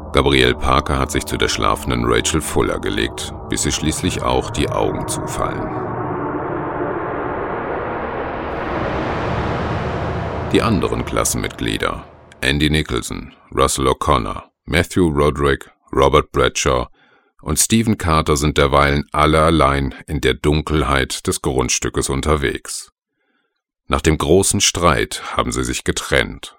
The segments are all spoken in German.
Gabrielle Parker hat sich zu der schlafenden Rachel Fuller gelegt, bis ihr schließlich auch die Augen zufallen. Die anderen Klassenmitglieder, Andy Nicholson, Russell O'Connor, Matthew Roderick, Robert Bradshaw und Stephen Carter sind derweilen alle allein in der Dunkelheit des Grundstückes unterwegs. Nach dem großen Streit haben sie sich getrennt.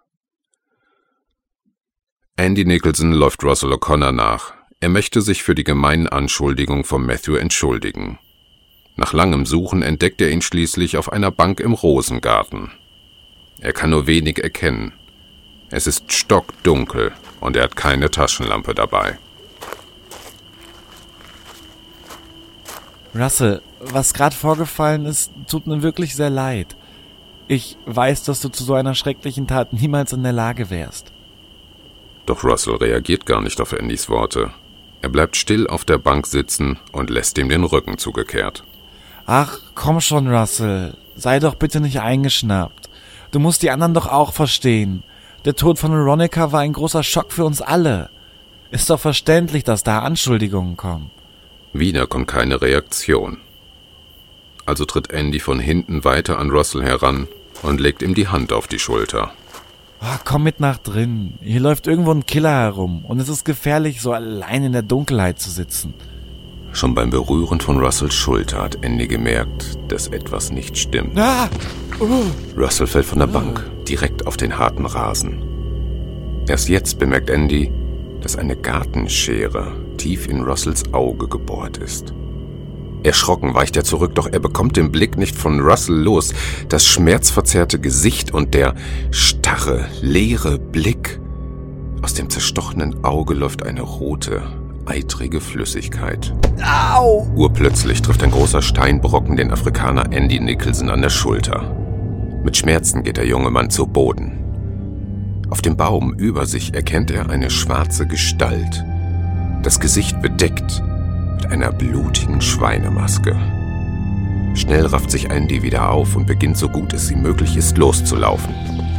Andy Nicholson läuft Russell O'Connor nach. Er möchte sich für die gemeinen Anschuldigungen von Matthew entschuldigen. Nach langem Suchen entdeckt er ihn schließlich auf einer Bank im Rosengarten. Er kann nur wenig erkennen. Es ist stockdunkel und er hat keine Taschenlampe dabei. Russell, was gerade vorgefallen ist, tut mir wirklich sehr leid. Ich weiß, dass du zu so einer schrecklichen Tat niemals in der Lage wärst. Doch Russell reagiert gar nicht auf Andys Worte. Er bleibt still auf der Bank sitzen und lässt ihm den Rücken zugekehrt. Ach, komm schon, Russell. Sei doch bitte nicht eingeschnappt. Du musst die anderen doch auch verstehen. Der Tod von Veronica war ein großer Schock für uns alle. Ist doch verständlich, dass da Anschuldigungen kommen. Wieder kommt keine Reaktion. Also tritt Andy von hinten weiter an Russell heran und legt ihm die Hand auf die Schulter. Oh, komm mit nach drin. Hier läuft irgendwo ein Killer herum und es ist gefährlich, so allein in der Dunkelheit zu sitzen. Schon beim Berühren von Russells Schulter hat Andy gemerkt, dass etwas nicht stimmt. Russell fällt von der Bank, direkt auf den harten Rasen. Erst jetzt bemerkt Andy, dass eine Gartenschere tief in Russells Auge gebohrt ist. Erschrocken weicht er zurück, doch er bekommt den Blick nicht von Russell los. Das schmerzverzerrte Gesicht und der starre, leere Blick. Aus dem zerstochenen Auge läuft eine rote, eitrige Flüssigkeit. Au! Urplötzlich trifft ein großer Steinbrocken den Afrikaner Andy Nicholson an der Schulter. Mit Schmerzen geht der junge Mann zu Boden. Auf dem Baum über sich erkennt er eine schwarze Gestalt, das Gesicht bedeckt mit einer blutigen Schweinemaske. Schnell rafft sich Andy wieder auf und beginnt, so gut es ihm möglich ist, loszulaufen.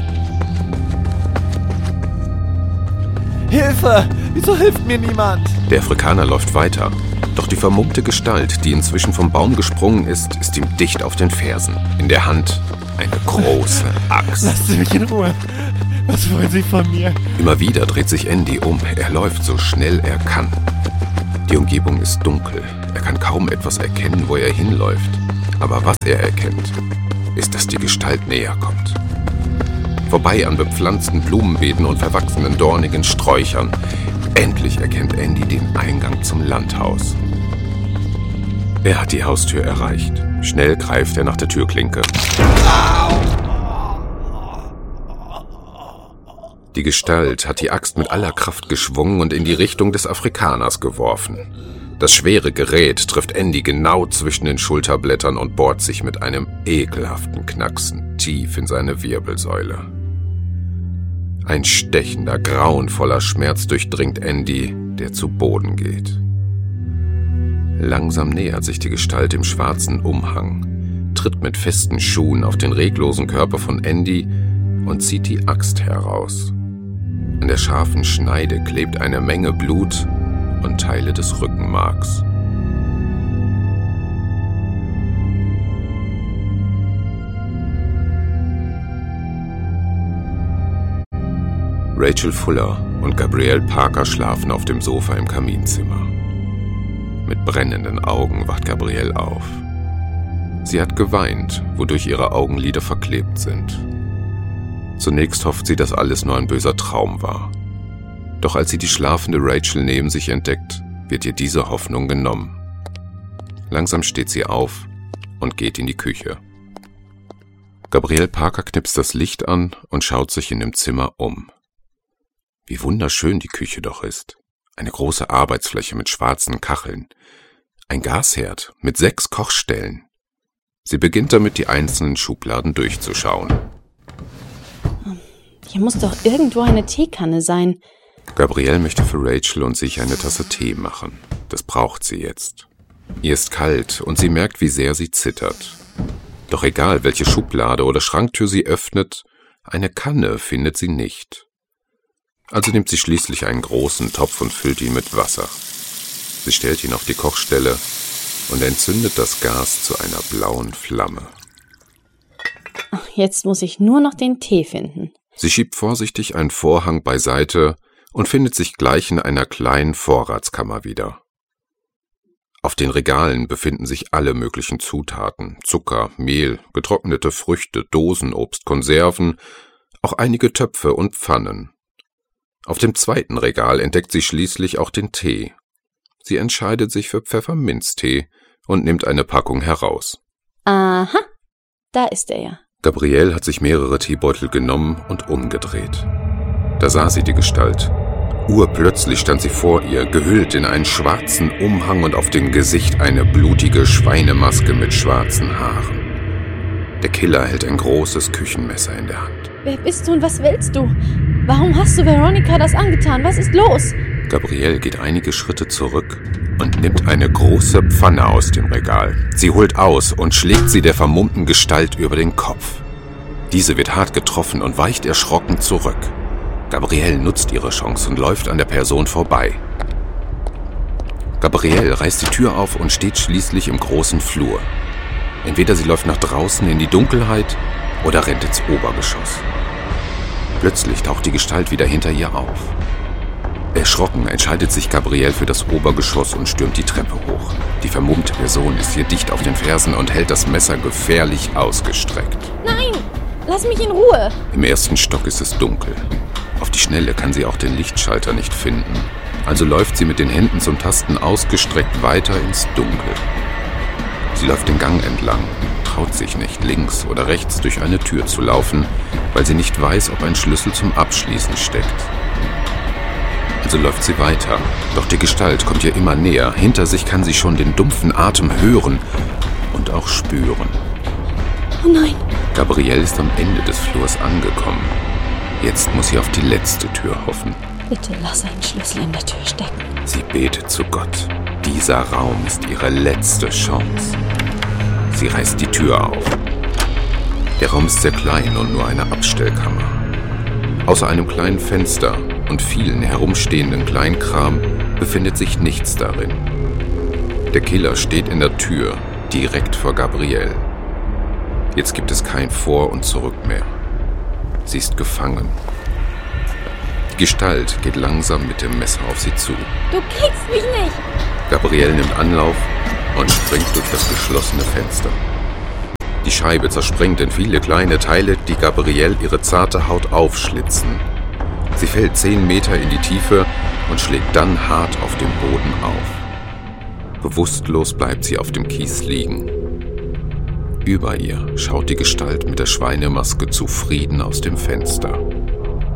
Hilfe! Wieso hilft mir niemand? Der Afrikaner läuft weiter, doch die vermummte Gestalt, die inzwischen vom Baum gesprungen ist ihm dicht auf den Fersen. In der Hand eine große Axt. Lasst Sie mich in Ruhe. Was wollen Sie von mir? Immer wieder dreht sich Andy um. Er läuft so schnell er kann. Die Umgebung ist dunkel. Er kann kaum etwas erkennen, wo er hinläuft. Aber was er erkennt, ist, dass die Gestalt näher kommt. Vorbei an bepflanzten Blumenbeeten und verwachsenen dornigen Sträuchern. Endlich erkennt Andy den Eingang zum Landhaus. Er hat die Haustür erreicht. Schnell greift er nach der Türklinke. Die Gestalt hat die Axt mit aller Kraft geschwungen und in die Richtung des Afrikaners geworfen. Das schwere Gerät trifft Andy genau zwischen den Schulterblättern und bohrt sich mit einem ekelhaften Knacksen tief in seine Wirbelsäule. Ein stechender, grauenvoller Schmerz durchdringt Andy, der zu Boden geht. Langsam nähert sich die Gestalt im schwarzen Umhang, tritt mit festen Schuhen auf den reglosen Körper von Andy und zieht die Axt heraus. An der scharfen Schneide klebt eine Menge Blut und Teile des Rückenmarks. Rachel Fuller und Gabrielle Parker schlafen auf dem Sofa im Kaminzimmer. Mit brennenden Augen wacht Gabrielle auf. Sie hat geweint, wodurch ihre Augenlider verklebt sind. Zunächst hofft sie, dass alles nur ein böser Traum war. Doch als sie die schlafende Rachel neben sich entdeckt, wird ihr diese Hoffnung genommen. Langsam steht sie auf und geht in die Küche. Gabrielle Parker knipst das Licht an und schaut sich in dem Zimmer um. Wie wunderschön die Küche doch ist. Eine große Arbeitsfläche mit schwarzen Kacheln. Ein Gasherd mit 6 Kochstellen. Sie beginnt damit, die einzelnen Schubladen durchzuschauen. Hier muss doch irgendwo eine Teekanne sein. Gabrielle möchte für Rachel und sich eine Tasse Tee machen. Das braucht sie jetzt. Ihr ist kalt und sie merkt, wie sehr sie zittert. Doch egal, welche Schublade oder Schranktür sie öffnet, eine Kanne findet sie nicht. Also nimmt sie schließlich einen großen Topf und füllt ihn mit Wasser. Sie stellt ihn auf die Kochstelle und entzündet das Gas zu einer blauen Flamme. Jetzt muss ich nur noch den Tee finden. Sie schiebt vorsichtig einen Vorhang beiseite und findet sich gleich in einer kleinen Vorratskammer wieder. Auf den Regalen befinden sich alle möglichen Zutaten: Zucker, Mehl, getrocknete Früchte, Dosenobst, Konserven, auch einige Töpfe und Pfannen. Auf dem zweiten Regal entdeckt sie schließlich auch den Tee. Sie entscheidet sich für Pfefferminztee und nimmt eine Packung heraus. Aha, da ist er ja. Gabrielle hat sich mehrere Teebeutel genommen und umgedreht. Da sah sie die Gestalt. Urplötzlich stand sie vor ihr, gehüllt in einen schwarzen Umhang und auf dem Gesicht eine blutige Schweinemaske mit schwarzen Haaren. Der Killer hält ein großes Küchenmesser in der Hand. Wer bist du und was willst du? Warum hast du Veronica das angetan? Was ist los? Gabrielle geht einige Schritte zurück und nimmt eine große Pfanne aus dem Regal. Sie holt aus und schlägt sie der vermummten Gestalt über den Kopf. Diese wird hart getroffen und weicht erschrocken zurück. Gabrielle nutzt ihre Chance und läuft an der Person vorbei. Gabrielle reißt die Tür auf und steht schließlich im großen Flur. Entweder sie läuft nach draußen in die Dunkelheit oder rennt ins Obergeschoss. Plötzlich taucht die Gestalt wieder hinter ihr auf. Erschrocken entscheidet sich Gabrielle für das Obergeschoss und stürmt die Treppe hoch. Die vermummte Person ist ihr dicht auf den Fersen und hält das Messer gefährlich ausgestreckt. Nein, lass mich in Ruhe. Im ersten Stock ist es dunkel. Auf die Schnelle kann sie auch den Lichtschalter nicht finden. Also läuft sie mit den Händen zum Tasten ausgestreckt weiter ins Dunkel. Sie läuft den Gang entlang, traut sich nicht, links oder rechts durch eine Tür zu laufen, weil sie nicht weiß, ob ein Schlüssel zum Abschließen steckt. Also läuft sie weiter, doch die Gestalt kommt ihr immer näher. Hinter sich kann sie schon den dumpfen Atem hören und auch spüren. Oh nein! Gabrielle ist am Ende des Flurs angekommen. Jetzt muss sie auf die letzte Tür hoffen. Bitte lass einen Schlüssel in der Tür stecken. Sie betet zu Gott. Dieser Raum ist ihre letzte Chance. Sie reißt die Tür auf. Der Raum ist sehr klein und nur eine Abstellkammer. Außer einem kleinen Fenster und vielen herumstehenden Kleinkram befindet sich nichts darin. Der Killer steht in der Tür, direkt vor Gabrielle. Jetzt gibt es kein Vor und Zurück mehr. Sie ist gefangen. Die Gestalt geht langsam mit dem Messer auf sie zu. Du kriegst mich nicht! Gabrielle nimmt Anlauf und springt durch das geschlossene Fenster. Die Scheibe zerspringt in viele kleine Teile, die Gabrielle ihre zarte Haut aufschlitzen. Sie fällt 10 Meter in die Tiefe und schlägt dann hart auf dem Boden auf. Bewusstlos bleibt sie auf dem Kies liegen. Über ihr schaut die Gestalt mit der Schweinemaske zufrieden aus dem Fenster.